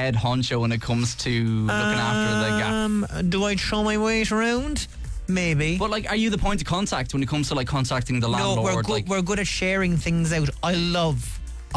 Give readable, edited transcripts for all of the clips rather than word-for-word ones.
head honcho when it comes to looking after the gaff? Do I throw my weight around? Maybe. But like, are you the point of contact when it comes to like contacting the landlord? No, we're good at sharing things out. I love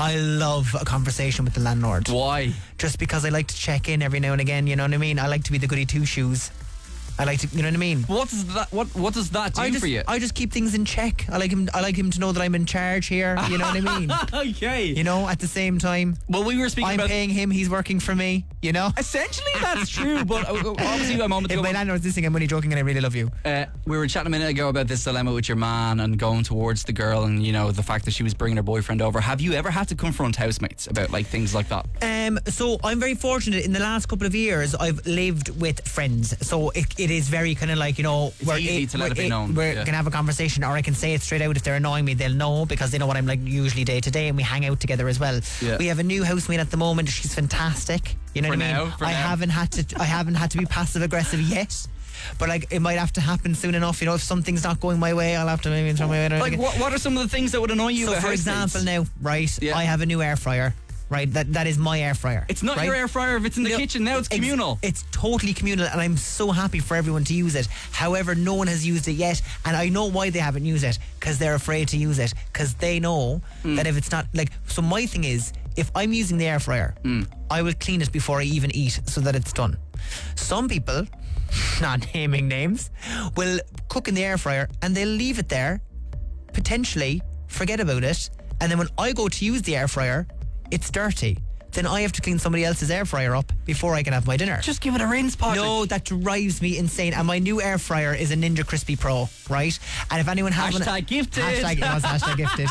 a conversation with the landlord. Why? Just because I like to check in every now and again, you know what I mean? I like to be the goody two shoes. I like to, you know what I mean? What does that do for you? I just keep things in check. I like him to know that I'm in charge here. You know what I mean? Okay. You know, at the same time, well, we were speaking I'm about paying him, he's working for me. You know. Essentially, that's true. But obviously, a moment if ago, my landlord's listening, I'm only joking, and I really love you. We were chatting a minute ago about this dilemma with your man and going towards the girl, and you know the fact that she was bringing her boyfriend over. Have you ever had to confront housemates about like things like that? So I'm very fortunate. In the last couple of years, I've lived with friends, so it is very kind of like, you know, it's easy to let it be known. We're gonna have a conversation, or I can say it straight out. If they're annoying me, they'll know, because they know what I'm like usually day to day, and we hang out together as well. Yeah. We have a new housemate at the moment. She's fantastic. You know what I mean? I haven't had to be passive aggressive yet. But like, it might have to happen soon enough. You know, if something's not going my way, I'll have to maybe throw my way. Like, what are some of the things that would annoy you? So, for example, now, right? Yeah. I have a new air fryer. Right, that is my air fryer. It's not your air fryer if it's in the kitchen. Now it's communal. It's totally communal, and I'm so happy for everyone to use it. However, no one has used it yet, and I know why they haven't used it, because they're afraid to use it, because they know that if it's not like. So my thing is, if I'm using the air fryer, I will clean it before I even eat, so that it's done. Some people, not naming names, will cook in the air fryer and they'll leave it there, potentially forget about it, and then when I go to use the air fryer, it's dirty. Then I have to clean somebody else's air fryer up before I can have my dinner. Just give it a rinse, Patrick. No, that drives me insane. And my new air fryer is a Ninja Crispy Pro, right? And if anyone has hashtag gifted. It was hashtag gifted.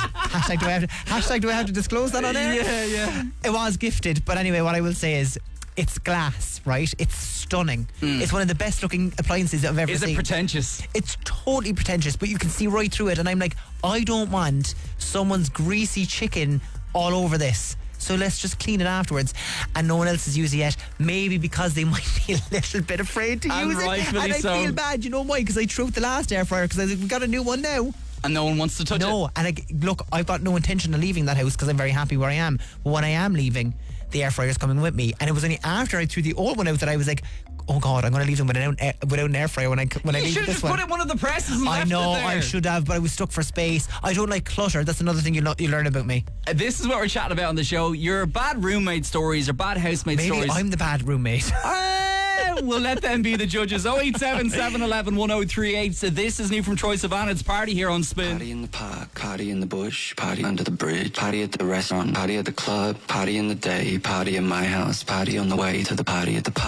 Hashtag do I have to disclose that on air? Yeah. It was gifted. But anyway, what I will say is, it's glass, right? It's stunning. It's one of the best looking appliances I've ever seen. Is it pretentious? It's totally pretentious, but you can see right through it. And I'm like, I don't want someone's greasy chicken all over this. So let's just clean it afterwards. And no one else has used it yet. Maybe because they might be a little bit afraid to use it. And I feel bad, you know why? Because I threw out the last air fryer, because I was like, we got a new one now. And no one wants to touch it? No, and look, I've got no intention of leaving that house, because I'm very happy where I am. But when I am leaving, the air fryer's coming with me. And it was only after I threw the old one out that I was like, oh God, I'm going to leave them without an air fryer when I leave this one. You should have just put it in one of the presses and left it there. I know, I should have, but I was stuck for space. I don't like clutter. That's another thing you learn about me. This is what we're chatting about on the show. Your bad roommate stories or bad housemate stories. Maybe I'm the bad roommate. We'll let them be the judges. 087 711 1038. So this is new from Troy Sivan. It's Party here on Spin. Party in the park, party in the bush, party under the bridge, party at the restaurant, party at the club, party in the day, party in my house, party on the way to the party at the park.